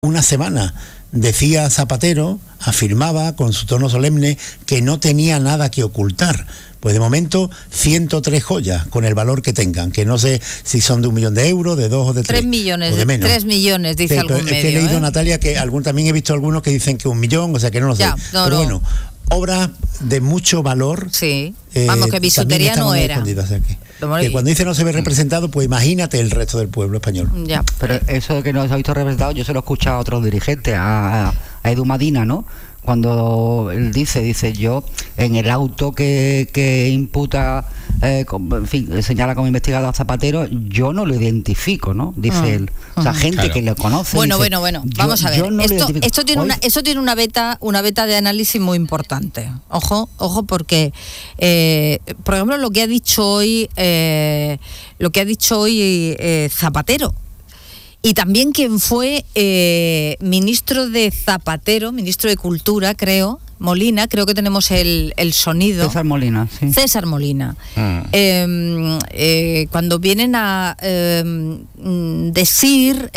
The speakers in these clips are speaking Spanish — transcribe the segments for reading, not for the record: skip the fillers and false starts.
una semana. Decía Zapatero, afirmaba con su tono solemne que no tenía nada que ocultar. Pues de momento 103 joyas, con el valor que tengan, que no sé si son de 1 millón de euros, de 2 o de 3. 3 millones, o de menos. 3 millones, dice algún medio. Es que he leído, Natalia, que también he visto algunos que dicen que 1 millón, o sea que no lo sé. Pero bueno, obras de mucho valor. Sí, vamos, que bisutería no era. Que cuando dice no se ve representado, pues imagínate el resto del pueblo español. Ya. Pero eso de que no se ha visto representado, yo se lo he escuchado a otros dirigentes, a Edu Madina, ¿no? Cuando él dice yo en el auto que imputa, en fin, señala como investigado a Zapatero, yo no lo identifico, ¿no? Dice él. O sea, gente que lo conoce. Bueno, dice, bueno, vamos a ver. Esto tiene una beta de análisis muy importante. Ojo, porque, por ejemplo, lo que ha dicho hoy Zapatero. Y también quien fue ministro de Zapatero, ministro de Cultura, creo, Molina, creo que tenemos el sonido. César Molina, sí. César Molina. Cuando vienen a decir,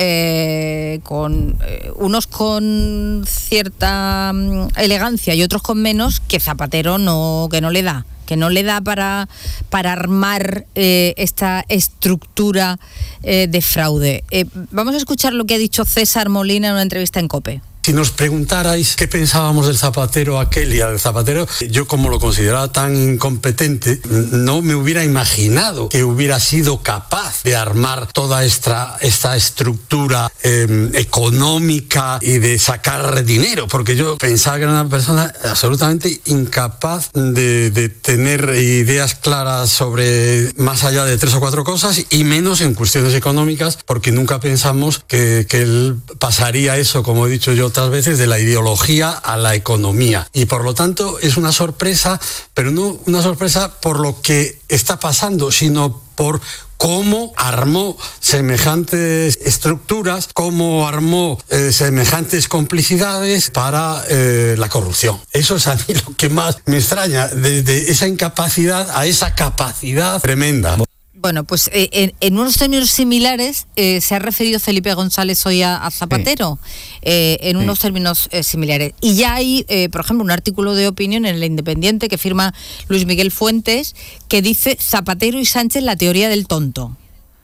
unos con cierta elegancia y otros con menos, que Zapatero que no le da para armar esta estructura de fraude. Vamos a escuchar lo que ha dicho César Molina en una entrevista en COPE. Si nos preguntarais qué pensábamos del Zapatero aquel día del Zapatero, yo como lo consideraba tan incompetente, no me hubiera imaginado que hubiera sido capaz de armar toda esta estructura económica y de sacar dinero, porque yo pensaba que era una persona absolutamente incapaz de tener ideas claras sobre más allá de 3 o 4 cosas, y menos en cuestiones económicas, porque nunca pensamos que él pasaría eso, como he dicho yo otras veces, de la ideología a la economía. Y por lo tanto es una sorpresa, pero no una sorpresa por lo que está pasando, sino por cómo armó semejantes estructuras, cómo armó semejantes complicidades para la corrupción. Eso es a mí lo que más me extraña, desde esa incapacidad a esa capacidad tremenda. Bueno, pues en unos términos similares se ha referido Felipe González hoy a Zapatero, en unos términos similares. Y ya hay, por ejemplo, un artículo de opinión en El Independiente que firma Luis Miguel Fuentes, que dice Zapatero y Sánchez, la teoría del tonto.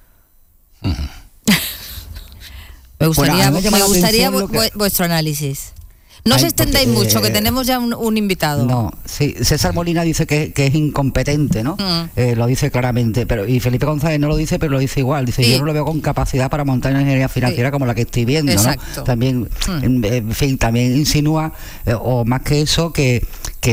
Me gustaría vuestro análisis. No os extendáis mucho, que tenemos ya un invitado. No, sí, César Molina dice que es incompetente, ¿no? Lo dice claramente, y Felipe González no lo dice, pero lo dice igual. Dice, yo no lo veo con capacidad para montar una ingeniería financiera como la que estoy viendo, exacto, ¿no? También, en fin, también insinúa, o más que eso, que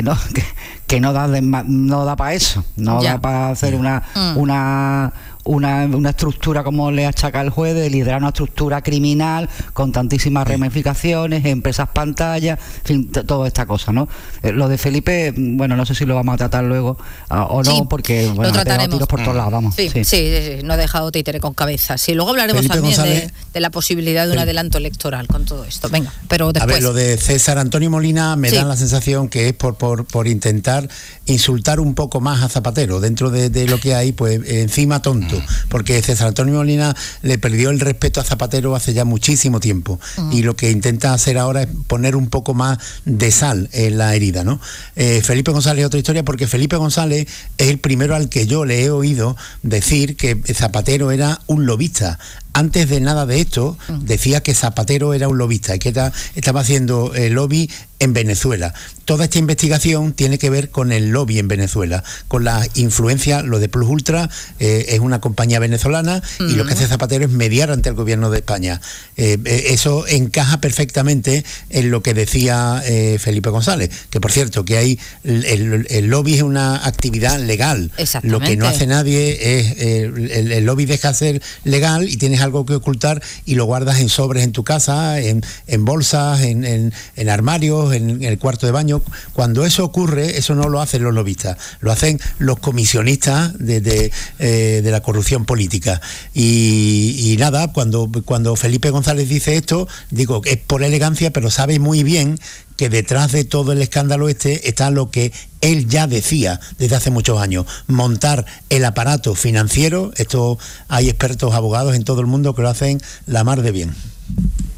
no da para eso, da para hacer una estructura como le achaca el juez, de liderar una estructura criminal con tantísimas ramificaciones, empresas pantallas, en fin, toda esta cosa, ¿no? Lo de Felipe, bueno, no sé si lo vamos a tratar luego o no, porque bueno, lo trataremos. Tiros por todos lados, vamos. Sí, no ha dejado títere con cabeza. Sí, luego hablaremos Felipe también González, de la posibilidad de un adelanto electoral con todo esto. Venga, pero después. A ver, lo de César Antonio Molina me da la sensación que es por intentar insultar un poco más a Zapatero, dentro de lo que hay, pues encima tonto. Porque César Antonio Molina le perdió el respeto a Zapatero hace ya muchísimo tiempo, y lo que intenta hacer ahora es poner un poco más de sal en la herida, ¿no? Felipe González es otra historia, porque Felipe González es el primero al que yo le he oído decir que Zapatero era un lobista. Antes de nada de esto, decía que Zapatero era un lobista y que estaba haciendo lobby en Venezuela. Toda esta investigación tiene que ver con el lobby en Venezuela, con la influencia. Lo de Plus Ultra es una compañía venezolana, y lo que hace Zapatero es mediar ante el gobierno de España. Eso encaja perfectamente en lo que decía Felipe González, que por cierto, que hay el lobby es una actividad legal. Lo que no hace nadie es el lobby deja de ser legal y tienes algo que ocultar y lo guardas en sobres en tu casa, en bolsas, en armarios, en el cuarto de baño. Cuando eso ocurre, eso no lo hacen los lobistas, lo hacen los comisionistas de la corrupción política. Y nada, cuando Felipe González dice esto, digo, es por elegancia, pero sabe muy bien que detrás de todo el escándalo está lo que él ya decía desde hace muchos años: montar el aparato financiero. Esto hay expertos abogados en todo el mundo que lo hacen la mar de bien.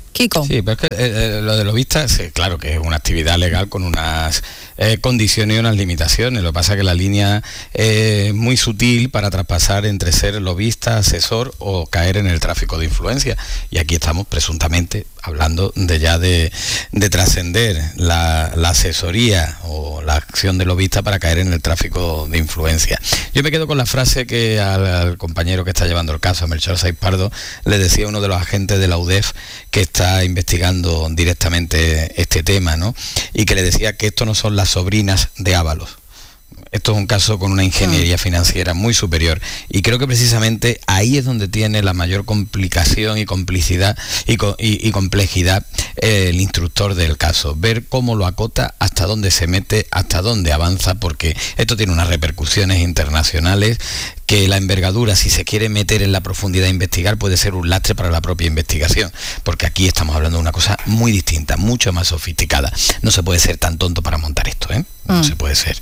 Kiko. Sí, pero es que lo de lobistas, claro que es una actividad legal con unas condiciones y unas limitaciones. Lo que pasa es que la línea es muy sutil para traspasar entre ser lobista, asesor o caer en el tráfico de influencia. Y aquí estamos presuntamente hablando de trascender la asesoría o la acción de lobista para caer en el tráfico de influencia. Yo me quedo con la frase que al compañero que está llevando el caso, a Melchor Saiz Pardo, le decía uno de los agentes de la UDEF que está investigando directamente este tema, ¿no? Y que le decía que esto no son las sobrinas de Ábalos. Esto es un caso con una ingeniería financiera muy superior y creo que precisamente ahí es donde tiene la mayor complicación y complicidad y complejidad el instructor del caso, ver cómo lo acota, hasta dónde se mete, hasta dónde avanza, porque esto tiene unas repercusiones internacionales que la envergadura, si se quiere meter en la profundidad a investigar, puede ser un lastre para la propia investigación, porque aquí estamos hablando de una cosa muy distinta, mucho más sofisticada. No se puede ser tan tonto para montar esto, ¿eh? No se puede ser.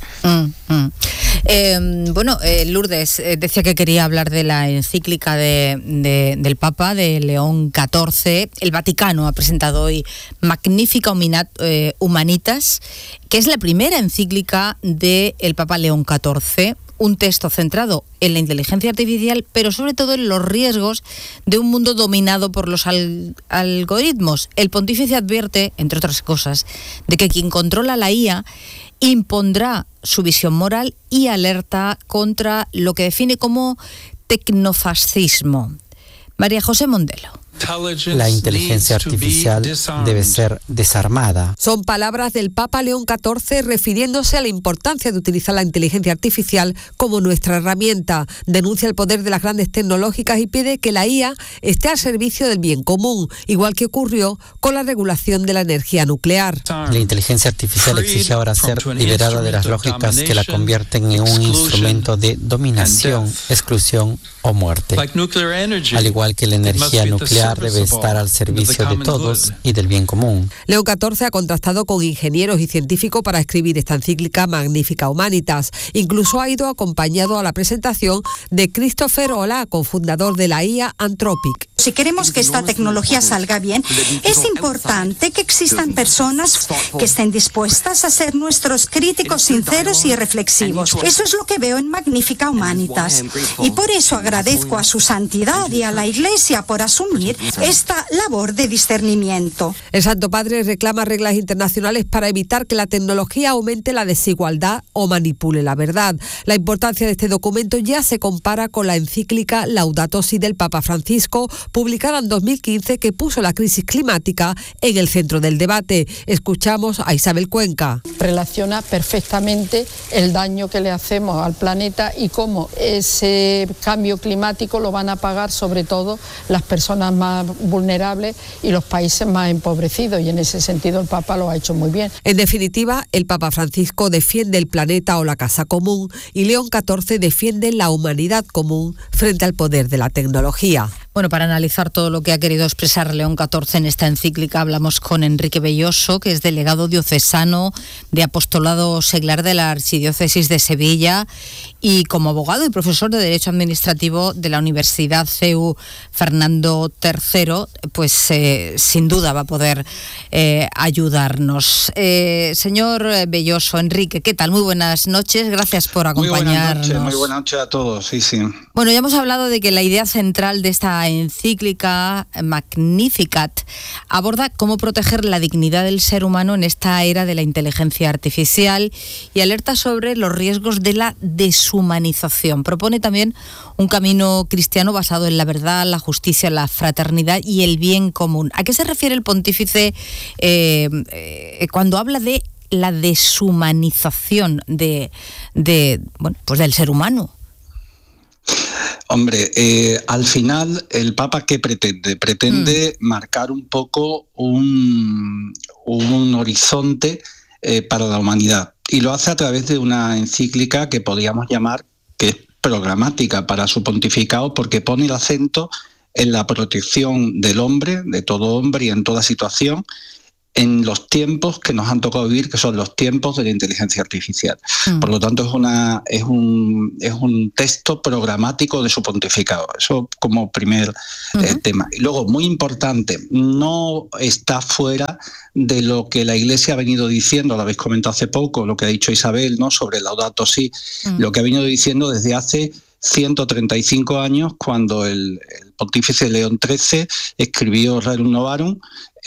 Lourdes decía que quería hablar de la encíclica del Papa, de León XIV. El Vaticano ha presentado hoy Magnificat Humanitas, que es la primera encíclica del Papa León XIV. Un texto centrado en la inteligencia artificial, pero sobre todo en los riesgos de un mundo dominado por los algoritmos. El pontífice advierte, entre otras cosas, de que quien controla la IA impondrá su visión moral y alerta contra lo que define como tecnofascismo. María José Mondelo. La inteligencia artificial debe ser desarmada. Son palabras del Papa León XIV refiriéndose a la importancia de utilizar la inteligencia artificial como nuestra herramienta. Denuncia el poder de las grandes tecnológicas y pide que la IA esté al servicio del bien común, igual que ocurrió con la regulación de la energía nuclear. La inteligencia artificial exige ahora ser liberada de las lógicas que la convierten en un instrumento de dominación, exclusión o muerte. Al igual que la energía nuclear debe estar al servicio de todos y del bien común. León XIV ha contrastado con ingenieros y científicos para escribir esta encíclica Magnificat Humanitas. Incluso ha ido acompañado a la presentación de Christopher Olah, cofundador de la IA Anthropic. Si queremos que esta tecnología salga bien, es importante que existan personas que estén dispuestas a ser nuestros críticos sinceros y reflexivos. Eso es lo que veo en Magnificat Humanitas. Y por eso agradezco a su santidad y a la Iglesia por asumir esta labor de discernimiento. El Santo Padre reclama reglas internacionales para evitar que la tecnología aumente la desigualdad o manipule la verdad. La importancia de este documento ya se compara con la encíclica Laudato Si del Papa Francisco, publicada en 2015, que puso la crisis climática en el centro del debate. Escuchamos a Isabel Cuenca. Relaciona perfectamente el daño que le hacemos al planeta y cómo ese cambio climático lo van a pagar sobre todo las personas más vulnerables y los países más empobrecidos, y en ese sentido el Papa lo ha hecho muy bien. En definitiva, el Papa Francisco defiende el planeta o la casa común y León XIV defiende la humanidad común frente al poder de la tecnología. Bueno, para analizar todo lo que ha querido expresar León XIV en esta encíclica, hablamos con Enrique Belloso, que es delegado diocesano de Apostolado Seglar de la Archidiócesis de Sevilla y como abogado y profesor de Derecho Administrativo de la Universidad CEU Fernando III, pues sin duda va a poder ayudarnos. Señor Belloso, Enrique, ¿qué tal? Muy buenas noches, gracias por acompañarnos. Muy buenas noches a todos, sí. Bueno, ya hemos hablado de que la idea central de esta encíclica Magnificat aborda cómo proteger la dignidad del ser humano en esta era de la inteligencia artificial y alerta sobre los riesgos de la deshumanización. Propone también un camino cristiano basado en la verdad, la justicia, la fraternidad y el bien común. ¿A qué se refiere el pontífice cuando habla de la deshumanización del ser humano? Hombre, al final el Papa ¿qué pretende? Pretende marcar un poco un horizonte para la humanidad, y lo hace a través de una encíclica que podríamos llamar que es programática para su pontificado, porque pone el acento en la protección del hombre, de todo hombre y en toda situación, en los tiempos que nos han tocado vivir, que son los tiempos de la inteligencia artificial. Por lo tanto, es un texto programático de su pontificado. Eso como primer tema. Y luego, muy importante, no está fuera de lo que la Iglesia ha venido diciendo, lo habéis comentado hace poco, lo que ha dicho Isabel, ¿no?, sobre Laudato Si, lo que ha venido diciendo desde hace 135 años, cuando el pontífice León XIII escribió Rerum Novarum,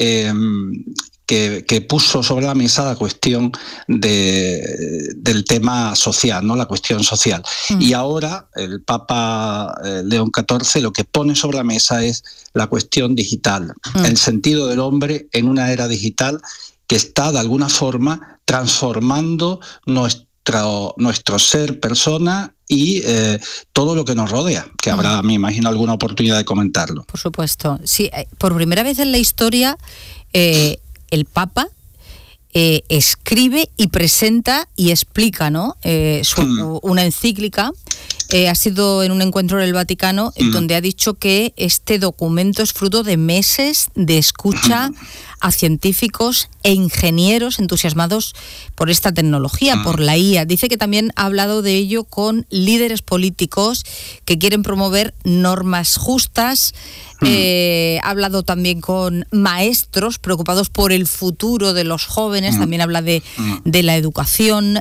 que puso sobre la mesa la cuestión del tema social, ¿no?, la cuestión social. Y ahora el Papa León XIV lo que pone sobre la mesa es la cuestión digital, el sentido del hombre en una era digital que está de alguna forma transformando nuestro ser persona y todo lo que nos rodea, que habrá, me imagino, alguna oportunidad de comentarlo. Por supuesto. Sí, por primera vez en la historia el Papa escribe y presenta y explica, ¿no?, una encíclica. Ha sido en un encuentro en el Vaticano donde ha dicho que este documento es fruto de meses de escucha a científicos e ingenieros entusiasmados por esta tecnología, por la IA. Dice que también ha hablado de ello con líderes políticos que quieren promover normas justas. Ha hablado también con maestros preocupados por el futuro de los jóvenes. También habla de la educación.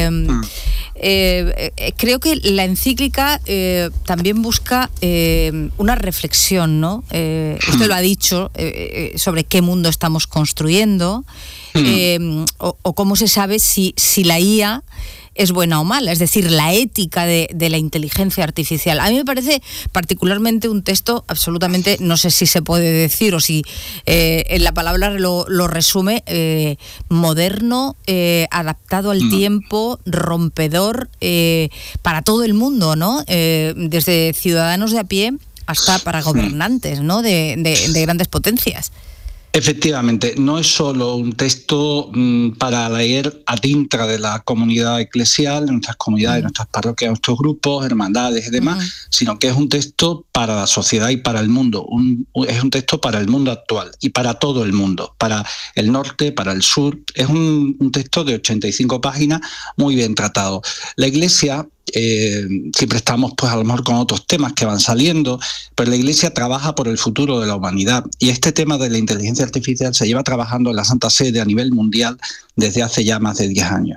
Creo que la encíclica también busca una reflexión, ¿no? Usted lo ha dicho, sobre qué mundo estamos construyendo, o cómo se sabe si la IA es buena o mala, es decir, la ética de la inteligencia artificial. A mí me parece particularmente un texto absolutamente, no sé si se puede decir o si en la palabra lo resume, moderno, adaptado al tiempo, rompedor, para todo el mundo, ¿no? Desde ciudadanos de a pie hasta para gobernantes, ¿no?, de grandes potencias. Efectivamente, no es solo un texto para leer ad intra de la comunidad eclesial, de nuestras comunidades, de nuestras parroquias, de nuestros grupos, hermandades y demás, sino que es un texto para la sociedad y para el mundo. Es un texto para el mundo actual y para todo el mundo, para el norte, para el sur. Es un texto de 85 páginas muy bien tratado. La Iglesia, siempre estamos pues a lo mejor con otros temas que van saliendo, pero la Iglesia trabaja por el futuro de la humanidad, y este tema de la inteligencia artificial se lleva trabajando en la Santa Sede a nivel mundial desde hace ya más de 10 años.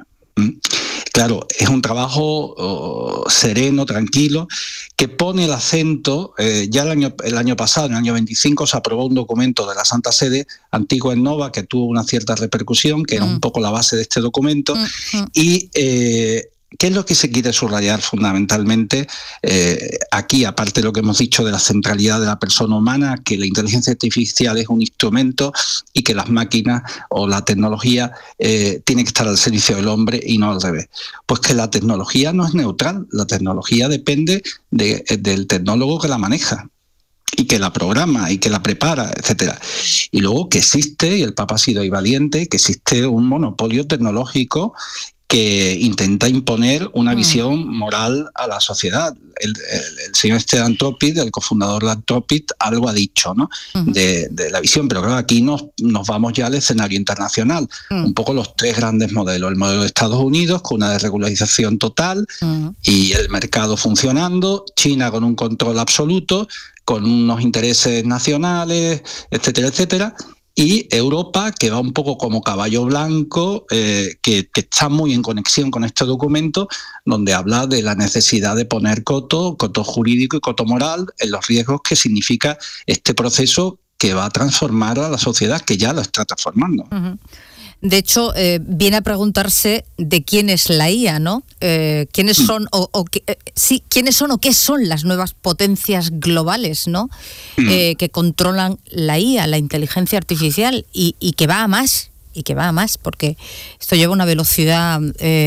Claro, es un trabajo sereno, tranquilo, que pone el acento. Ya el año pasado, en el año 25, se aprobó un documento de la Santa Sede, Antigua et Nova, que tuvo una cierta repercusión, que era un poco la base de este documento, y ¿qué es lo que se quiere subrayar fundamentalmente aquí, aparte de lo que hemos dicho de la centralidad de la persona humana, que la inteligencia artificial es un instrumento y que las máquinas o la tecnología tiene que estar al servicio del hombre y no al revés? Pues que la tecnología no es neutral, la tecnología depende del tecnólogo que la maneja y que la programa y que la prepara, etcétera. Y luego que existe, y el Papa ha sido ahí valiente, que existe un monopolio tecnológico que intenta imponer una visión moral a la sociedad. El señor Esteban Tropit, el cofundador de Tropit, algo ha dicho, ¿no?, de la visión, pero claro, aquí nos vamos ya al escenario internacional. Un poco los tres grandes modelos: el modelo de Estados Unidos, con una desregularización total y el mercado funcionando; China con un control absoluto, con unos intereses nacionales, etcétera, etcétera; y Europa, que va un poco como caballo blanco, que está muy en conexión con este documento, donde habla de la necesidad de poner coto jurídico y coto moral en los riesgos que significa este proceso que va a transformar a la sociedad, que ya lo está transformando. De hecho, viene a preguntarse de quién es la IA, ¿no? ¿Quiénes son quiénes son o qué son las nuevas potencias globales, ¿no? Que controlan la IA, la inteligencia artificial, y que va a más, porque esto lleva una velocidad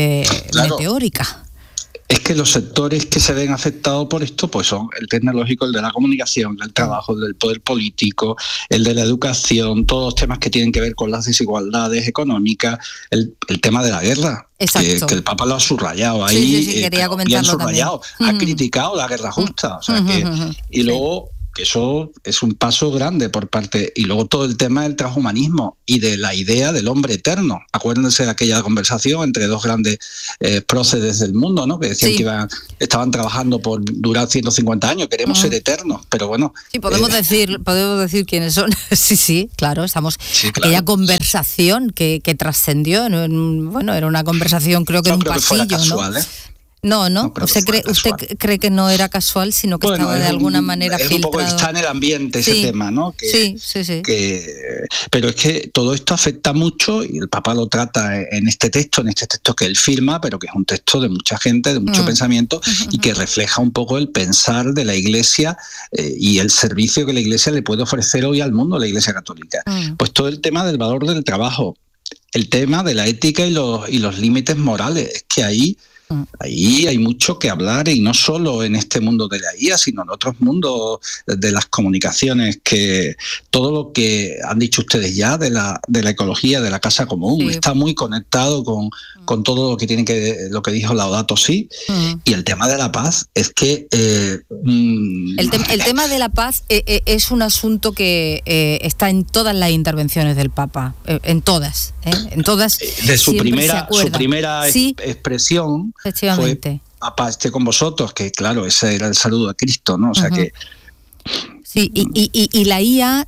meteórica. Es que los sectores que se ven afectados por esto pues son el tecnológico, el de la comunicación, el del trabajo, el del poder político, el de la educación, todos los temas que tienen que ver con las desigualdades económicas, el tema de la guerra. Que el Papa lo ha subrayado ahí. Sí, quería comentarlo bien subrayado. Ha criticado la guerra justa. O sea y luego que eso es un paso grande por parte, y luego todo el tema del transhumanismo y de la idea del hombre eterno. Acuérdense de aquella conversación entre dos grandes próceres del mundo, ¿no? Que decían que estaban trabajando por durar 150 años, queremos ser eternos, pero bueno. Sí, podemos decir quiénes son. Sí, claro, estamos. Sí, claro. Aquella conversación que trascendió, bueno, era una conversación, creo que en un pasillo, casual, ¿no? No. ¿Usted cree que no era casual, sino que estaba de alguna manera filtrado? Es un poco, está en el ambiente ese tema, ¿no? Sí. Pero es que todo esto afecta mucho, y el Papa lo trata en este texto que él firma, pero que es un texto de mucha gente, de mucho pensamiento, y que refleja un poco el pensar de la Iglesia y el servicio que la Iglesia le puede ofrecer hoy al mundo, la Iglesia católica. Pues todo el tema del valor del trabajo, el tema de la ética y los límites morales, es que ahí hay mucho que hablar, y no solo en este mundo de la IA, sino en otros mundos de las comunicaciones, que todo lo que han dicho ustedes ya de la ecología, de la casa común, está muy conectado con todo lo que lo que dijo Laudato Si, y el tema de la paz es que el tema de la paz es un asunto que está en todas las intervenciones del Papa, en todas. De su primera expresión fue: "A paz esté con vosotros", que claro, ese era el saludo a Cristo, ¿no? O sea que sí, y la IA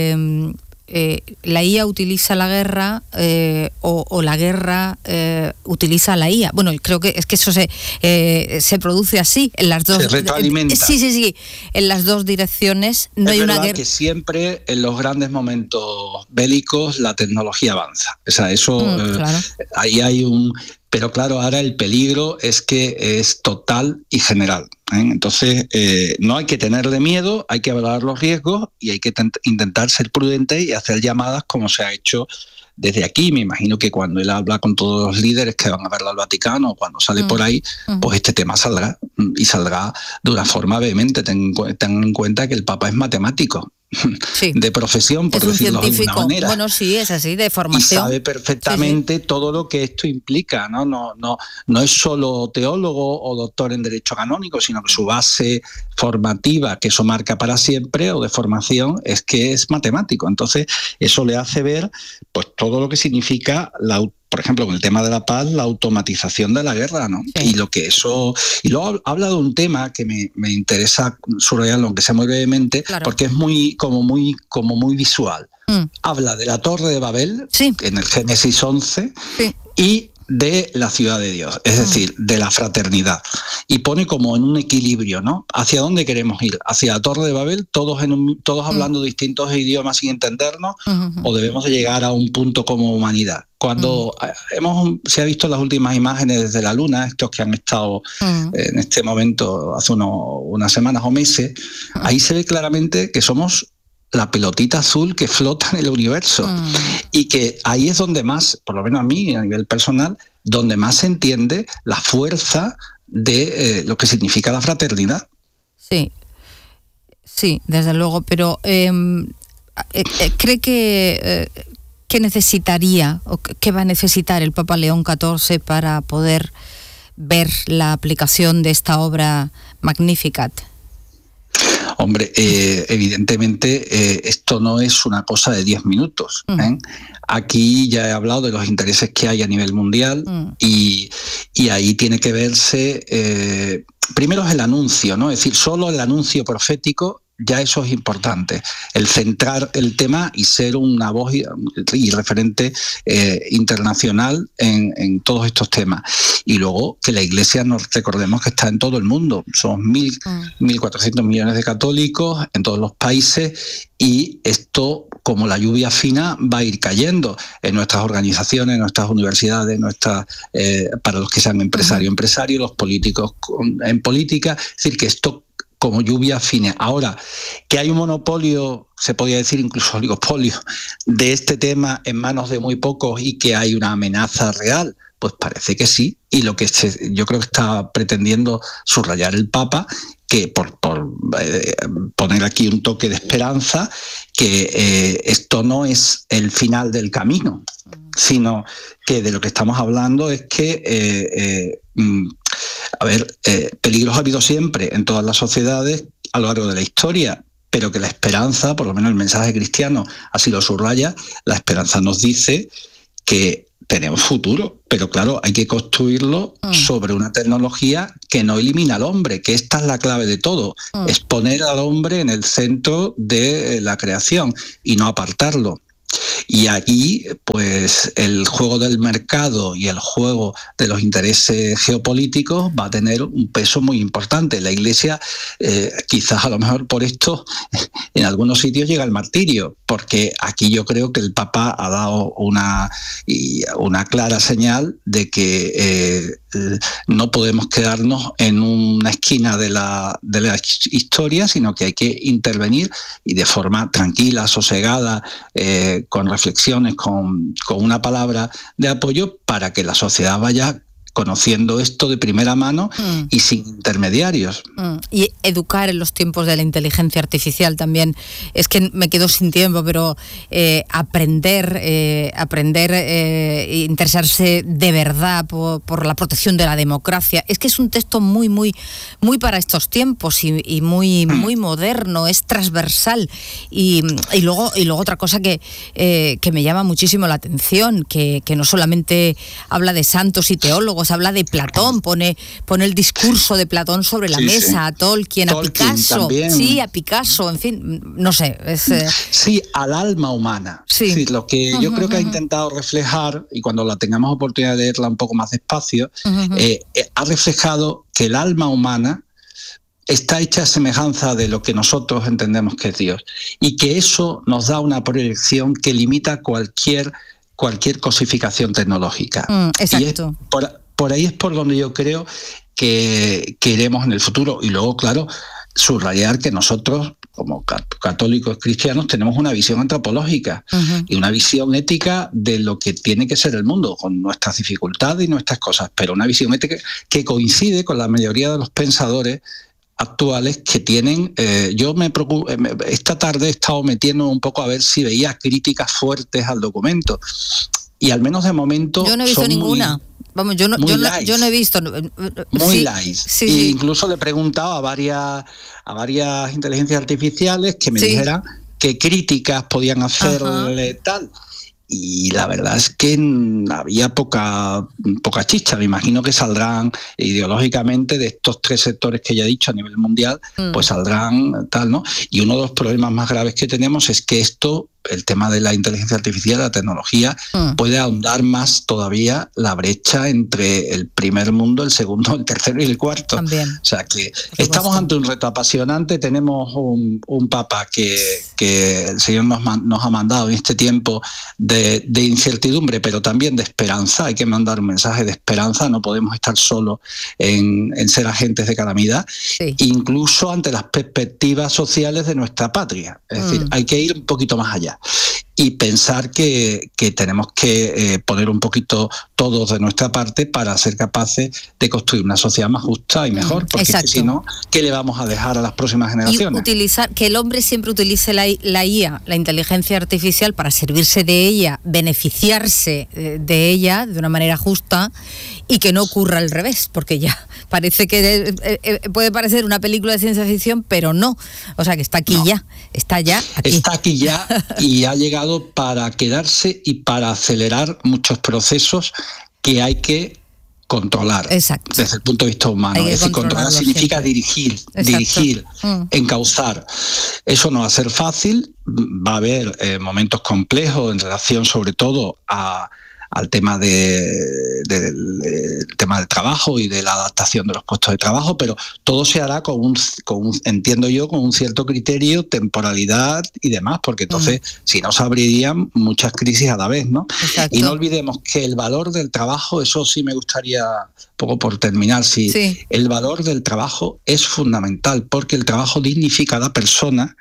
utiliza la guerra o la guerra utiliza la IA. Bueno, creo que es que eso se produce así en las dos. Se retroalimenta. Sí. En las dos direcciones no hay una guerra. Que siempre en los grandes momentos bélicos la tecnología avanza. O sea, eso claro. Ahí hay pero claro, ahora el peligro es que es total y general, ¿eh? Entonces, no hay que tenerle miedo, hay que evaluar los riesgos y hay que intentar ser prudente y hacer llamadas como se ha hecho desde aquí. Me imagino que cuando él habla con todos los líderes que van a verlo al Vaticano, cuando sale por ahí, pues este tema saldrá, y saldrá de una forma vehemente. Tengan en cuenta que el Papa es matemático. De profesión, por decirlo de alguna manera. Bueno, sí, es así, de formación. Y sabe perfectamente todo lo que esto implica, ¿no? No es solo teólogo o doctor en Derecho Canónico, sino que su base formativa, que eso marca para siempre, o de formación, es que es matemático. Entonces, eso le hace ver pues todo lo que significa por ejemplo, con el tema de la paz, la automatización de la guerra, ¿no? Sí. Y lo que eso. Y luego habla de un tema que me interesa subrayarlo, aunque sea muy brevemente, claro, porque es muy visual. Habla de la Torre de Babel, en el Génesis 11, y de la ciudad de Dios, es decir, de la fraternidad, y pone como en un equilibrio, ¿no? ¿Hacia dónde queremos ir? ¿Hacia la Torre de Babel, todos hablando distintos idiomas sin entendernos, o debemos de llegar a un punto como humanidad? Cuando se ha visto las últimas imágenes desde la Luna, estos que han estado en este momento hace unas semanas o meses, ahí se ve claramente que somos la pelotita azul que flota en el universo, y que ahí es donde más, por lo menos a mí, a nivel personal, donde más se entiende la fuerza de lo que significa la fraternidad. Sí, desde luego, pero ¿cree que necesitaría o qué va a necesitar el Papa León XIV para poder ver la aplicación de esta obra Magnificat? Hombre, evidentemente esto no es una cosa de 10 minutos. Aquí ya he hablado de los intereses que hay a nivel mundial, y ahí tiene que verse, primero es el anuncio, ¿no? Es decir, solo el anuncio profético, ya eso es importante, el centrar el tema y ser una voz y referente internacional en todos estos temas. Y luego que la Iglesia, nos recordemos que está en todo el mundo, somos 1.400 millones de católicos en todos los países, y esto, como la lluvia fina, va a ir cayendo en nuestras organizaciones, en nuestras universidades, para los que sean empresarios, los políticos en política. Es decir, que esto como lluvia fina. Ahora, que hay un monopolio, se podría decir incluso oligopolio, de este tema en manos de muy pocos, y que hay una amenaza real, pues parece que sí. Y lo que yo creo que está pretendiendo subrayar el Papa, que por poner aquí un toque de esperanza, que esto no es el final del camino, sino que de lo que estamos hablando es que peligros ha habido siempre en todas las sociedades a lo largo de la historia, pero que la esperanza, por lo menos el mensaje cristiano así lo subraya, la esperanza nos dice que tenemos futuro, pero claro, hay que construirlo sobre una tecnología que no elimina al hombre, que esta es la clave de todo, es poner al hombre en el centro de la creación y no apartarlo. Y aquí, pues, el juego del mercado y el juego de los intereses geopolíticos va a tener un peso muy importante. La Iglesia, quizás a lo mejor por esto, en algunos sitios llega el martirio, porque aquí yo creo que el Papa ha dado una clara señal de que no podemos quedarnos en una esquina de la historia, sino que hay que intervenir y de forma tranquila, sosegada, con reflexiones, con una palabra de apoyo para que la sociedad vaya conociendo esto de primera mano y sin intermediarios. Y educar en los tiempos de la inteligencia artificial también. Es que me quedo sin tiempo, pero aprender, interesarse de verdad por la protección de la democracia. Es que es un texto muy, muy, muy para estos tiempos y muy, muy moderno, es transversal. Y luego otra cosa que me llama muchísimo la atención, que no solamente habla de santos y teólogos, habla de Platón, pone el discurso de Platón sobre la mesa, a Tolkien, a Picasso, también. Sí, a Picasso, en fin, no sé. Sí, al alma humana. Sí. Es decir, lo que yo creo que ha intentado reflejar, y cuando la tengamos oportunidad de leerla un poco más despacio, ha reflejado que el alma humana está hecha a semejanza de lo que nosotros entendemos que es Dios, y que eso nos da una proyección que limita cualquier cosificación tecnológica. Exacto. Y por ahí es por donde yo creo que iremos en el futuro. Y luego, claro, subrayar que nosotros, como católicos cristianos, tenemos una visión antropológica y una visión ética de lo que tiene que ser el mundo, con nuestras dificultades y nuestras cosas, pero una visión ética que coincide con la mayoría de los pensadores actuales que tienen. Yo me preocupo, esta tarde he estado metiendo un poco a ver si veía críticas fuertes al documento, y al menos de momento yo no he visto ninguna. Vamos, yo no he visto. Muy light. Sí. Incluso le he preguntado a varias inteligencias artificiales que me dijeran qué críticas podían hacerle tal. Y la verdad es que había poca chicha. Me imagino que saldrán ideológicamente de estos tres sectores que ya he dicho a nivel mundial, pues saldrán tal, ¿no? Y uno de los problemas más graves que tenemos es que el tema de la inteligencia artificial, la tecnología, puede ahondar más todavía la brecha entre el primer mundo, el segundo, el tercero y el cuarto. También. O sea que estamos ante un reto apasionante. Tenemos un Papa que el Señor nos ha mandado en este tiempo de incertidumbre, pero también de esperanza. Hay que mandar un mensaje de esperanza. No podemos estar solos en ser agentes de calamidad, incluso ante las perspectivas sociales de nuestra patria. Es decir, hay que ir un poquito más allá y pensar que tenemos que poner un poquito todos de nuestra parte para ser capaces de construir una sociedad más justa y mejor, porque es que si no, ¿qué le vamos a dejar a las próximas generaciones? Y que el hombre siempre utilice la IA, la inteligencia artificial, para servirse de ella, beneficiarse de ella de una manera justa, y que no ocurra al revés, porque ya parece que puede parecer una película de ciencia ficción, pero no. O sea, que está aquí ya, está ya aquí. Está aquí ya y ha llegado para quedarse y para acelerar muchos procesos que hay que controlar. Exacto. Desde el punto de vista humano. Es decir, controlar significa dirigir, encauzar. Eso no va a ser fácil, va a haber momentos complejos en relación sobre todo al tema del trabajo y de la adaptación de los puestos de trabajo, pero todo se hará entiendo yo, con un cierto criterio, temporalidad y demás, porque entonces si no se abrirían muchas crisis a la vez, ¿no? Exacto. Y no olvidemos que el valor del trabajo, eso sí me gustaría, poco por terminar, el valor del trabajo es fundamental, porque el trabajo dignifica a la persona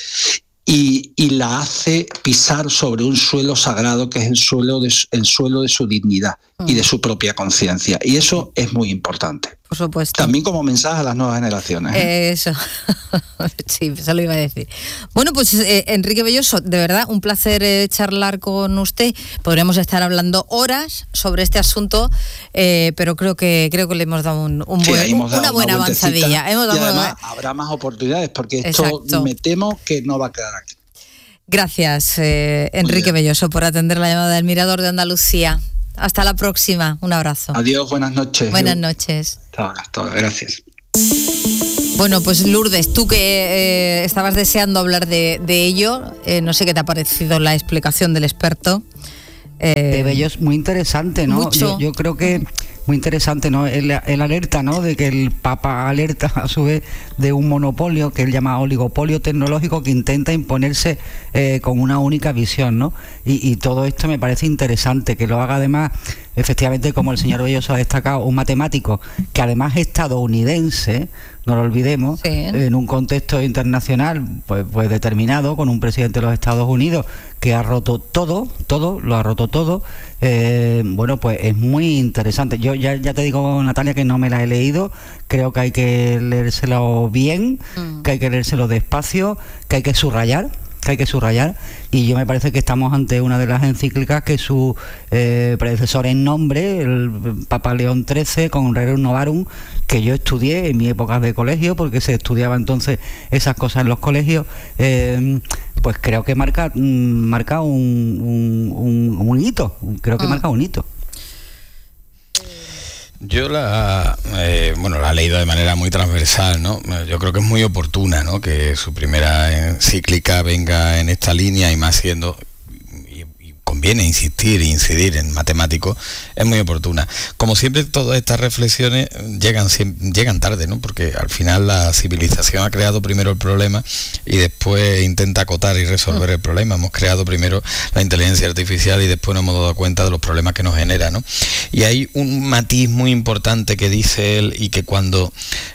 y la hace pisar sobre un suelo sagrado, que es el suelo de su dignidad y de su propia conciencia. Y eso es muy importante. Por supuesto. También como mensaje a las nuevas generaciones. Eso, sí, eso lo iba a decir. Bueno, pues Enrique Belloso, de verdad, un placer charlar con usted. Podríamos estar hablando horas sobre este asunto, pero creo que le hemos dado una buena avanzadilla. Y además habrá más oportunidades, porque esto me temo que no va a quedar aquí. Gracias, Enrique Belloso, por atender la llamada del Mirador de Andalucía. Hasta la próxima. Un abrazo. Adiós, buenas noches. Buenas noches. Hasta ahora, gracias. Bueno, pues Lourdes, tú que estabas deseando hablar de ello, no sé qué te ha parecido la explicación del experto. De Bellos, muy interesante, ¿no? Yo creo que muy interesante, ¿no? El alerta, ¿no? De que el Papa alerta a su vez de un monopolio que él llama oligopolio tecnológico que intenta imponerse con una única visión, ¿no? Y todo esto me parece interesante, que lo haga además, efectivamente, como el señor Belloso ha destacado, un matemático que además es estadounidense, no lo olvidemos, sí, en un contexto internacional pues determinado, con un presidente de los Estados Unidos que ha roto todo, lo ha roto todo. Bueno, pues es muy interesante. Yo ya te digo, Natalia, que no me la he leído. Creo que hay que leérselo bien, que hay que leérselo despacio, que hay que subrayar, y yo me parece que estamos ante una de las encíclicas que su predecesor en nombre, el Papa León XIII, con Rerum Novarum, que yo estudié en mi época de colegio, porque se estudiaba entonces esas cosas en los colegios, pues creo que marca un hito, marca un hito. Yo la he leído de manera muy transversal, ¿no? Yo creo que es muy oportuna, ¿no? Que su primera encíclica venga en esta línea, y más siendo, y conviene insistir e incidir en matemáticos, es muy oportuna. Como siempre, todas estas reflexiones llegan tarde, ¿no? Porque al final la civilización ha creado primero el problema y después intenta acotar y resolver el problema. Hemos creado primero la inteligencia artificial y después nos hemos dado cuenta de los problemas que nos genera, ¿no? Y hay un matiz muy importante que dice él, y que cuando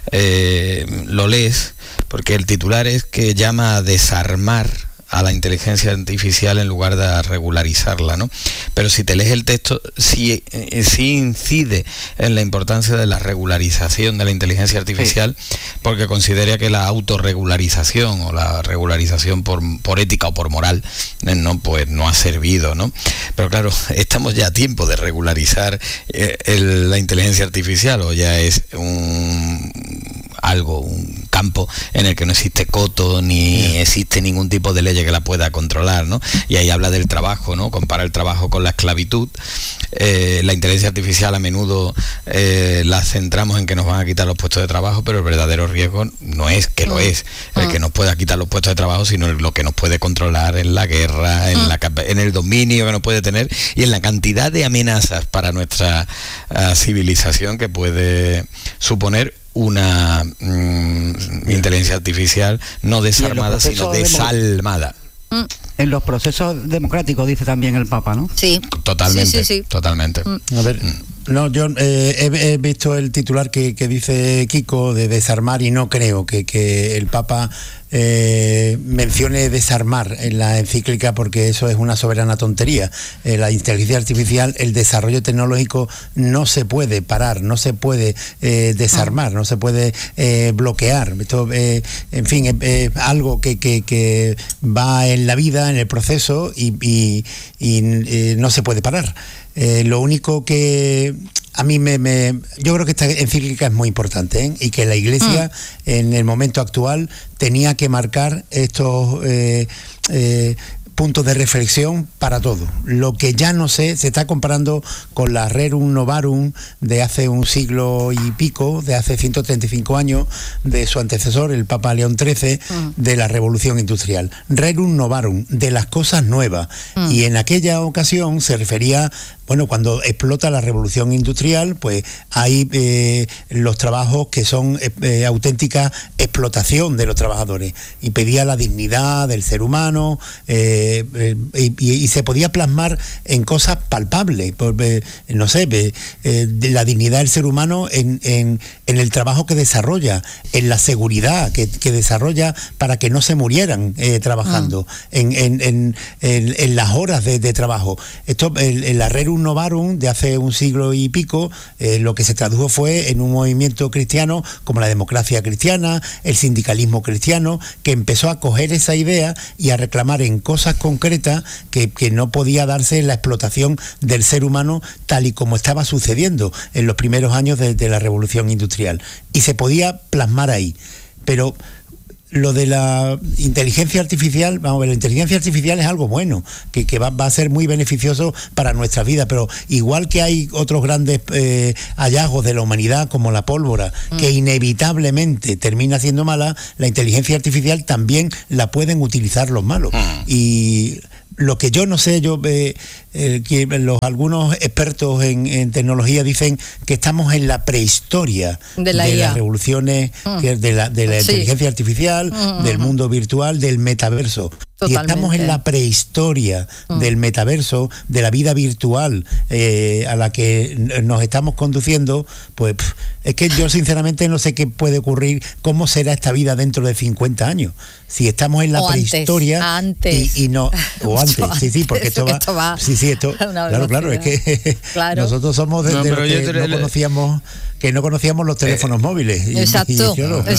lo lees, porque el titular es que llama a desarmar a la inteligencia artificial en lugar de a regularizarla, ¿no? Pero si te lees el texto, sí incide en la importancia de la regularización de la inteligencia artificial, sí, porque considera que la autorregularización o la regularización por ética o por moral no ha servido, ¿no? Pero claro, estamos ya a tiempo de regularizar la inteligencia artificial, o ya es un campo en el que no existe coto ni existe ningún tipo de ley que la pueda controlar, ¿no? Y ahí habla del trabajo, ¿no? Compara el trabajo con la esclavitud. La inteligencia artificial a menudo la centramos en que nos van a quitar los puestos de trabajo, pero el verdadero riesgo no es que lo es el que nos pueda quitar los puestos de trabajo, sino lo que nos puede controlar en la guerra, en el dominio que nos puede tener y en la cantidad de amenazas para nuestra civilización que puede suponer una inteligencia artificial no desarmada, sino desalmada. En los procesos democráticos, dice también el Papa, ¿no? Sí. Totalmente, sí. Totalmente. A ver, no, yo he visto el titular que dice Kiko de desarmar, y no creo que el Papa mencione desarmar en la encíclica, porque eso es una soberana tontería. La inteligencia artificial, el desarrollo tecnológico no se puede parar, no se puede desarmar, no se puede bloquear. Esto, en fin, es algo que va en la vida, en el proceso, y no se puede parar. Lo único que a mí yo creo que esta encíclica es muy importante, ¿eh? Y que la Iglesia en el momento actual tenía que marcar estos puntos de reflexión para todo. Lo que ya no sé, se está comparando con la Rerum Novarum de hace un siglo y pico, de hace 135 años, de su antecesor, el Papa León XIII, de la Revolución Industrial. Rerum Novarum, de las cosas nuevas. Y en aquella ocasión se refería, bueno, cuando explota la Revolución Industrial, pues hay los trabajos que son auténtica explotación de los trabajadores, y pedía la dignidad del ser humano, y se podía plasmar en cosas palpables, no sé, de la dignidad del ser humano en el trabajo que desarrolla, en la seguridad que desarrolla para que no se murieran trabajando, en las horas de trabajo. Esto, en la Rerum Rerum Novarum de hace un siglo y pico, lo que se tradujo fue en un movimiento cristiano como la democracia cristiana, el sindicalismo cristiano, que empezó a coger esa idea y a reclamar en cosas concretas que no podía darse la explotación del ser humano tal y como estaba sucediendo en los primeros años de la revolución industrial. Y se podía plasmar ahí. Pero lo de la inteligencia artificial, vamos a ver, la inteligencia artificial es algo bueno, que va a ser muy beneficioso para nuestra vida, pero igual que hay otros grandes hallazgos de la humanidad, como la pólvora, que inevitablemente termina siendo mala, la inteligencia artificial también la pueden utilizar los malos. Y lo que yo no sé, que algunos expertos en tecnología dicen que estamos en la prehistoria de las revoluciones, de la inteligencia artificial, del mundo virtual, del metaverso. Totalmente. Y estamos en la prehistoria del metaverso, de la vida virtual a la que nos estamos conduciendo. Pues es que yo sinceramente no sé qué puede ocurrir, cómo será esta vida dentro de 50 años. Si estamos en la prehistoria antes. Y no, o antes, sí, porque esto va. Sí, esto, claro, es que nosotros somos desde los que no conocíamos los teléfonos móviles. Exacto.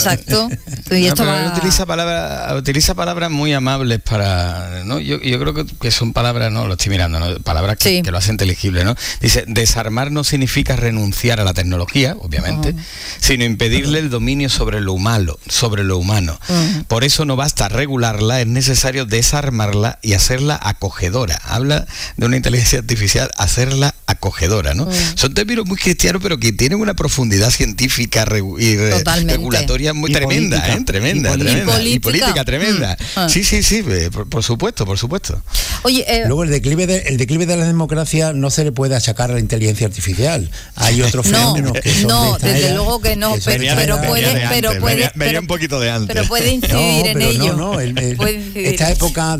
Y esto utiliza palabras muy amables para, ¿no? Yo creo que son palabras, no, lo estoy mirando, ¿no? Palabras que lo hacen inteligible, ¿no? Dice, desarmar no significa renunciar a la tecnología, obviamente, sino impedirle el dominio sobre lo humano. Por eso no basta regularla, es necesario desarmarla y hacerla acogedora. Habla de una inteligencia artificial, hacerla acogedora, ¿no? Son términos muy cristianos, pero que tienen una profundidad científica y regulatoria muy tremenda, tremenda. Y política tremenda. Sí, por supuesto. Oye, luego el declive de la democracia no se le puede achacar a la inteligencia artificial. Hay otros fenómenos que son desde luego que no, pero puede venía un poquito de antes. Pero puede incidir en ello. Esta época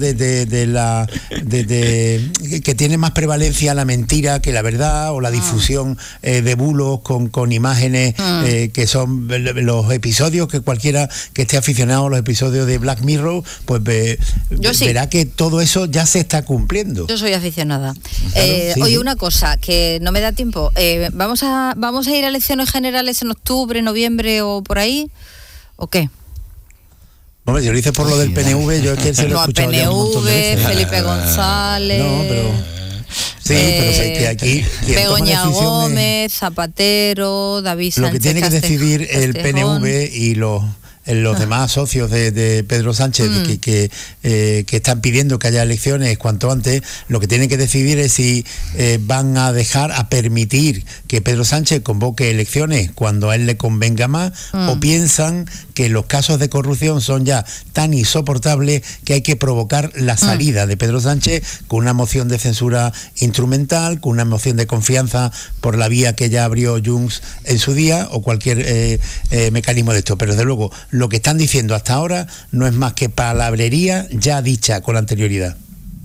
que tiene más prevalencia la mentira que la verdad, o la difusión de bulos con imágenes que son los episodios que cualquiera que esté aficionado a los episodios de Black Mirror, pues verá que todo eso ya se está cumpliendo. Yo soy aficionada. Oye, una cosa que no me da tiempo. ¿Vamos a ir a elecciones generales en octubre, noviembre o por ahí? ¿O qué? Hombre, si lo dices por lo del PNV, yo es que se lo he escuchado PNV, ya un montón de veces. Felipe González. No, pero pero es que aquí Begoña Gómez, Zapatero, David Sánchez. Lo que tiene que decidir el PNV y los demás socios de Pedro Sánchez que están pidiendo que haya elecciones cuanto antes, lo que tienen que decidir es si van a permitir que Pedro Sánchez convoque elecciones cuando a él le convenga más, o piensan que los casos de corrupción son ya tan insoportables que hay que provocar la salida de Pedro Sánchez con una moción de censura instrumental, con una moción de confianza por la vía que ya abrió Junts en su día, o cualquier mecanismo de esto. Pero desde luego lo que están diciendo hasta ahora no es más que palabrería ya dicha con anterioridad.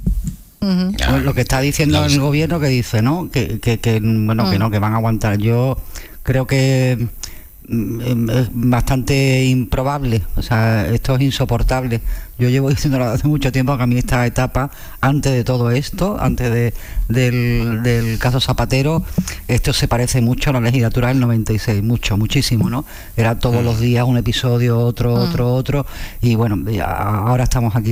Lo que está diciendo el gobierno, que dice, ¿no? Que van a aguantar. Yo creo que es bastante improbable, o sea, esto es insoportable. Yo llevo diciéndolo hace mucho tiempo que a mí esta etapa, antes de todo esto, antes del caso Zapatero, esto se parece mucho a la legislatura del 96, muchísimo, ¿no? Era todos los días un episodio, otro, y bueno, ahora estamos aquí.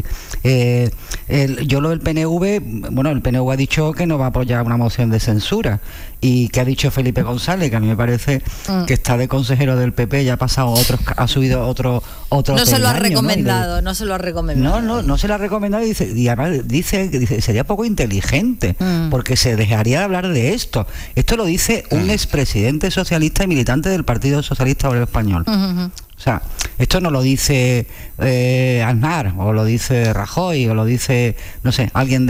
Yo lo del PNV, bueno, el PNV ha dicho que no va a apoyar una moción de censura, y que ha dicho Felipe González, que a mí me parece que está de consejero del PP, ya ha subido otro no se lo ha recomendado, no se lo ha recomendado, y además dice que sería poco inteligente, porque se dejaría de hablar de esto. Esto lo dice un expresidente socialista y militante del Partido Socialista Obrero Español. O sea, esto no lo dice Aznar, o lo dice Rajoy, o lo dice, no sé, alguien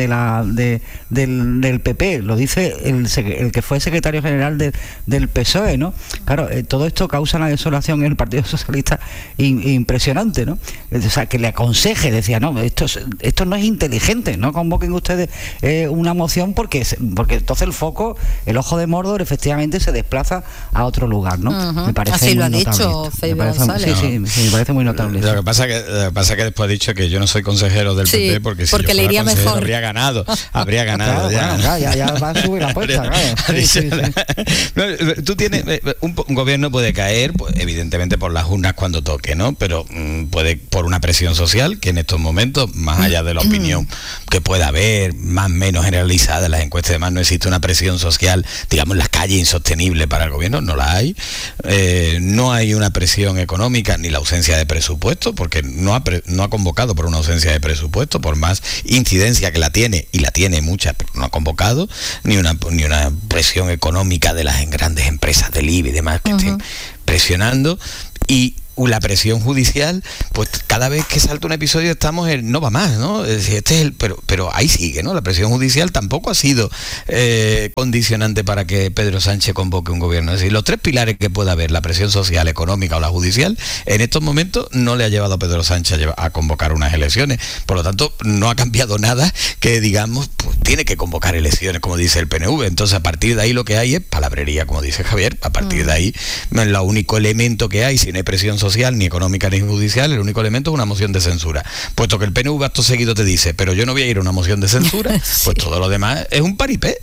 del PP, lo dice el que fue secretario general del PSOE, ¿no? Claro, todo esto causa una desolación en el Partido Socialista impresionante, ¿no? O sea, que le aconseje, decía, no, esto no es inteligente, no convoquen ustedes una moción porque entonces el ojo de Mordor efectivamente se desplaza a otro lugar, ¿no? Me parece así lo ha dicho Felipe González. vale. Sí, me parece muy notable. Lo que pasa que después ha dicho que yo no soy consejero del PP, porque si le iría mejor. Habría ganado claro, ya va a subir la apuesta, claro. Tú tienes, un gobierno puede caer, pues, evidentemente por las urnas cuando toque, ¿no? Pero puede por una presión social, que en estos momentos, más allá de la opinión que pueda haber, más o menos generalizada en las encuestas, además no existe una presión social, digamos, en las calles insostenible para el gobierno, no la hay. No hay una presión económica ni la ausencia de presupuesto, porque no ha convocado por una ausencia de presupuesto, por más incidencia que la tiene, y la tiene mucha, pero no ha convocado, ni una presión económica de las grandes empresas del IBE y demás que estén presionando. Y la presión judicial, pues cada vez que salta un episodio estamos en no va más, ¿no? Pero ahí sigue, ¿no? La presión judicial tampoco ha sido condicionante para que Pedro Sánchez convoque un gobierno. Es decir, los tres pilares que pueda haber, la presión social, económica o la judicial, en estos momentos no le ha llevado a Pedro Sánchez a convocar unas elecciones. Por lo tanto, no ha cambiado nada que, digamos, pues tiene que convocar elecciones, como dice el PNV. Entonces, a partir de ahí lo que hay es palabrería, como dice Javier. A partir de ahí, el único elemento que hay, si no hay presión social, ni económica ni judicial, el único elemento es una moción de censura. Puesto que el PNV acto seguido te dice, pero yo no voy a ir a una moción de censura, pues todo lo demás es un paripé,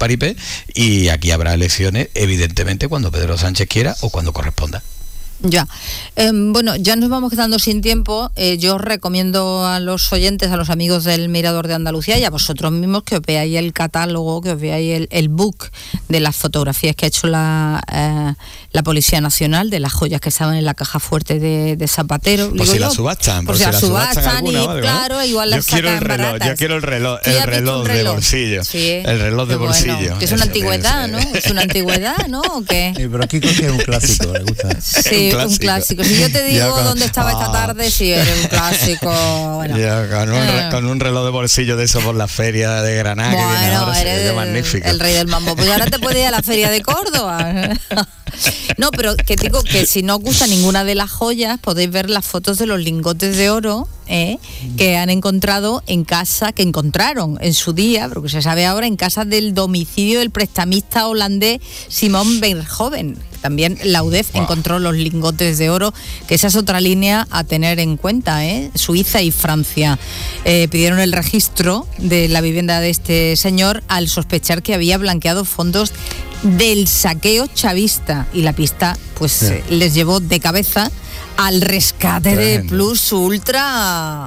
y aquí habrá elecciones, evidentemente, cuando Pedro Sánchez quiera o cuando corresponda. Ya. Bueno, ya nos vamos quedando sin tiempo. Yo os recomiendo a los oyentes, a los amigos del Mirador de Andalucía y a vosotros mismos que os veáis el catálogo, que os veáis el book de las fotografías que ha hecho la Policía Nacional, de las joyas que estaban en la caja fuerte de Zapatero. Por si la subastan. Por si la subastan y alguna, claro, igual la sacan baratas. Yo quiero el reloj de bolsillo. Sí, el reloj de bolsillo. Bueno, que es una antigüedad, ¿no? Es una antigüedad, ¿no? ¿O qué? Pero aquí es un clásico, me gusta. Sí. Un clásico. Si yo te digo dónde estaba esta tarde, sí, eres un clásico. Bueno. Con un reloj de bolsillo de eso por la feria de Granada, que viene ahora, eres magnífico. El rey del mambo. Pues ahora te puedes ir a la feria de Córdoba. No, pero que digo que si no os gusta ninguna de las joyas, podéis ver las fotos de los lingotes de oro que han encontrado en casa, que encontraron en su día, pero que se sabe ahora, en casa del domicilio del prestamista holandés Simon Verhoeven. También la UDEF encontró los lingotes de oro, que esa es otra línea a tener en cuenta, Suiza y Francia pidieron el registro de la vivienda de este señor al sospechar que había blanqueado fondos del saqueo chavista, y la pista pues les llevó de cabeza al rescate de Plus Ultra.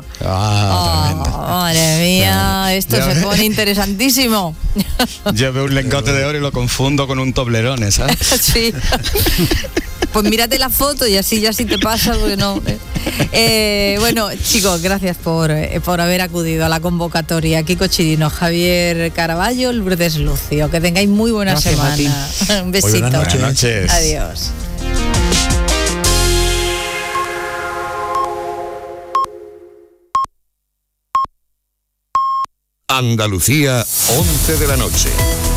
Madre mía, esto se pone interesantísimo. Yo veo un lingote de oro y lo confundo con un Toblerone, ¿sabes? Sí. Pues mírate la foto y así ya sí te pasa, porque no. Bueno, chicos, gracias por haber acudido a la convocatoria. Kiko Chirino, Javier Caraballo, Lourdes Lucio. Que tengáis muy buena semana. Un besito. Buenas noches. Adiós. Andalucía, 11 de la noche.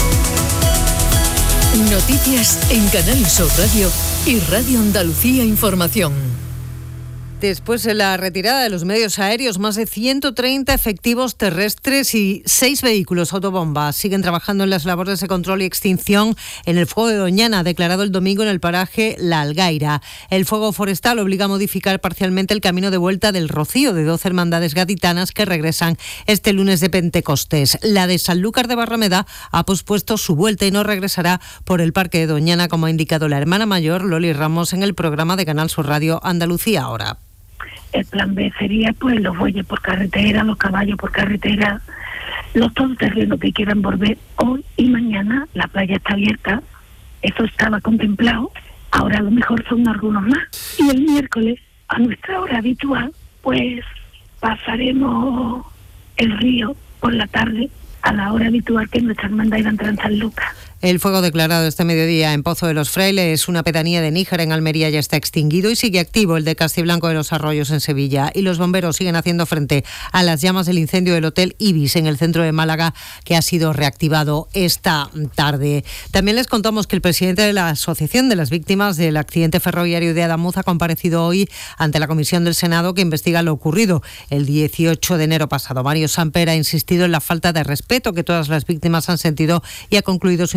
Noticias en Canal Sur Radio y Radio Andalucía Información. Después de la retirada de los medios aéreos, más de 130 efectivos terrestres y 6 vehículos autobomba siguen trabajando en las labores de control y extinción en el fuego de Doñana, declarado el domingo en el paraje La Algaira. El fuego forestal obliga a modificar parcialmente el camino de vuelta del Rocío de 12 hermandades gaditanas que regresan este lunes de Pentecostés. La de Sanlúcar de Barrameda ha pospuesto su vuelta y no regresará por el parque de Doñana, como ha indicado la hermana mayor Loli Ramos en el programa de Canal Sur Radio Andalucía Ahora. El plan B sería pues los bueyes por carretera, los caballos por carretera, los todoterrenos que quieran volver hoy y mañana. La playa está abierta, eso estaba contemplado, ahora a lo mejor son algunos más. Y el miércoles, a nuestra hora habitual, pues pasaremos el río por la tarde a la hora habitual que nuestra hermandad iba a entrar en San Lucas. El fuego declarado este mediodía en Pozo de los Frailes, una pedanía de Níjar en Almería, ya está extinguido y sigue activo el de Castiblanco de los Arroyos en Sevilla. Y los bomberos siguen haciendo frente a las llamas del incendio del Hotel Ibis en el centro de Málaga, que ha sido reactivado esta tarde. También les contamos que el presidente de la Asociación de las Víctimas del Accidente Ferroviario de Adamuz ha comparecido hoy ante la Comisión del Senado que investiga lo ocurrido el 18 de enero pasado. Mario Samper ha insistido en la falta de respeto que todas las víctimas han sentido y ha concluido su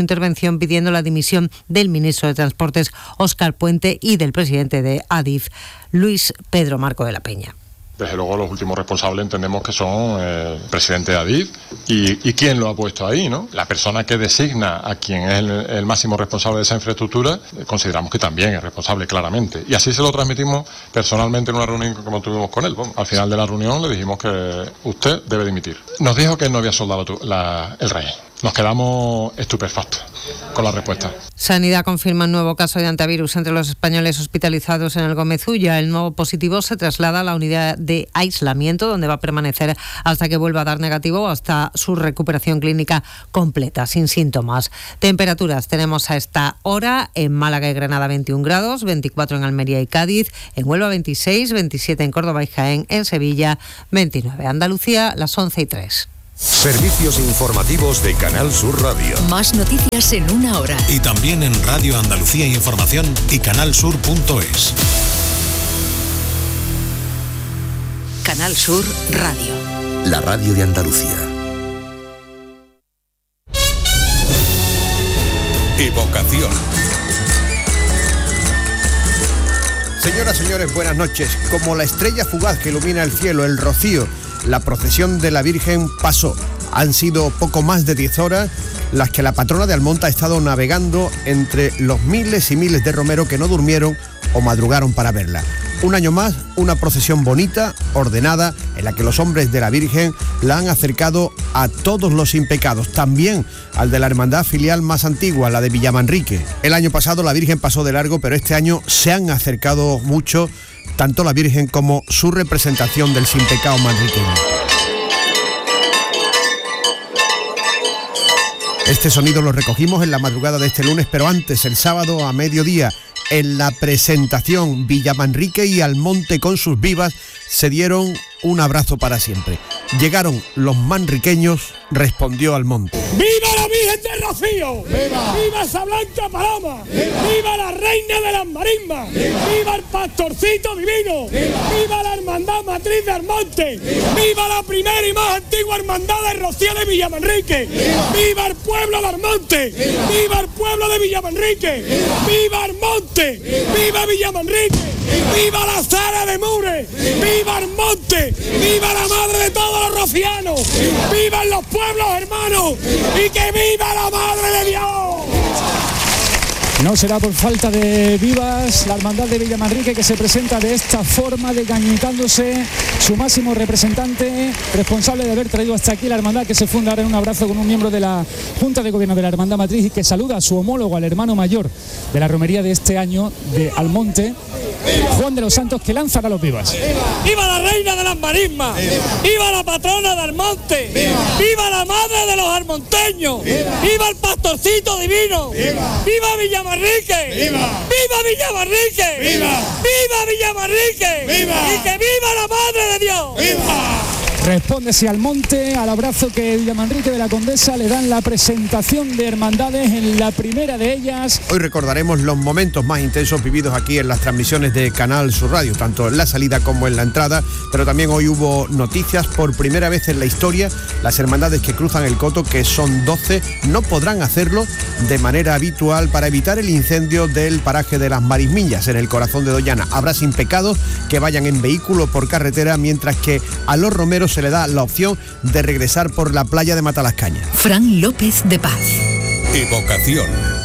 intervención pidiendo la dimisión del ministro de Transportes, Óscar Puente, y del presidente de Adif, Luis Pedro Marco de la Peña. Desde luego los últimos responsables entendemos que son el presidente de Adif y quién lo ha puesto ahí, ¿no? La persona que designa a quien es el máximo responsable de esa infraestructura, consideramos que también es responsable claramente. Y así se lo transmitimos personalmente en una reunión como tuvimos con él. Bueno, al final de la reunión le dijimos que usted debe dimitir. Nos dijo que no había soldado el rey. Nos quedamos estupefactos con la respuesta. Sanidad confirma un nuevo caso de antivirus entre los españoles hospitalizados en el Gómez Ulla. El nuevo positivo se traslada a la unidad de aislamiento, donde va a permanecer hasta que vuelva a dar negativo o hasta su recuperación clínica completa, sin síntomas. Temperaturas tenemos a esta hora en Málaga y Granada 21 grados, 24 en Almería y Cádiz, en Huelva 26, 27 en Córdoba y Jaén, en Sevilla 29. Andalucía, las 11:03. Servicios informativos de Canal Sur Radio. Más noticias en una hora. Y también en Radio Andalucía Información y canalsur.es. Canal Sur Radio. La radio de Andalucía. Evocación. Señoras, señores, buenas noches. Como la estrella fugaz que ilumina el cielo, el rocío, la procesión de la Virgen pasó. Han sido poco más de 10 horas las que la patrona de Almonte ha estado navegando entre los miles y miles de romeros que no durmieron o madrugaron para verla. Un año más, una procesión bonita, ordenada, en la que los hombres de la Virgen la han acercado a todos los sin pecados, también al de la hermandad filial más antigua, la de Villamanrique. El año pasado la Virgen pasó de largo, pero este año se han acercado mucho tanto la Virgen como su representación del sin pecado manriqueño. Este sonido lo recogimos en la madrugada de este lunes, pero antes, el sábado a mediodía, en la presentación, Villamanrique y Almonte con sus vivas se dieron un abrazo para siempre. Llegaron los manriqueños, respondió Almonte. ¡Viva la Virgen del Rocío! ¡Viva! ¡Viva esa blanca paloma! ¡Viva! ¡Viva la reina de las marismas! ¡Viva! ¡Viva el pastorcito divino! ¡Viva! ¡Viva la hermandad matriz de Almonte! ¡Viva! ¡Viva la primera y más antigua hermandad de Rocío de Villamanrique! ¡Viva! ¡Viva el pueblo de Almonte! ¡Viva! ¡Viva el pueblo de Villamanrique! ¡Viva! ¡Viva Almonte! ¡Viva! ¡Viva Villamanrique! ¡Viva! ¡Viva la Sara de Mure! ¡Viva Almonte! ¡Viva la madre de todos los rocianos! ¡Vivan los pueblos hermanos! ¡Y que viva la madre de Dios! No será por falta de vivas la hermandad de Villamanrique, que se presenta de esta forma, degañitándose su máximo representante, responsable de haber traído hasta aquí la hermandad, que se funda ahora en un abrazo con un miembro de la Junta de Gobierno de la Hermandad Matriz y que saluda a su homólogo, al hermano mayor de la romería de este año de Almonte, Juan de los Santos, que lanzará los vivas. ¡Viva la reina de las marismas! ¡Viva la patrona de Almonte! ¡Viva la madre de los almonteños! ¡Viva el pastorcito divino! ¡Viva Villamanrique! ¡Viva! ¡Viva Villamanrique! ¡Viva! ¡Viva Villamanrique! ¡Viva! ¡Y que viva la madre de Dios! ¡Viva! Respóndese Almonte al abrazo que Villamanrique de la Condesa le dan la presentación de hermandades en la primera de ellas. Hoy recordaremos los momentos más intensos vividos aquí en las transmisiones de Canal Sur Radio, tanto en la salida como en la entrada, pero también hoy hubo noticias. Por primera vez en la historia, las hermandades que cruzan el Coto, que son 12, no podrán hacerlo de manera habitual para evitar el incendio del paraje de las Marismillas, en el corazón de Doñana. Habrá sin pecados que vayan en vehículo por carretera, mientras que a los romeros se le da la opción de regresar por la playa de Matalascañas. Fran López de Paz. Evocación.